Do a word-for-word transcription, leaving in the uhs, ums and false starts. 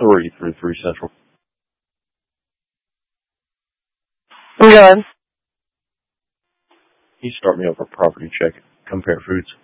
three three three Central. I'm good. Can you start me up a property check at Compare Foods?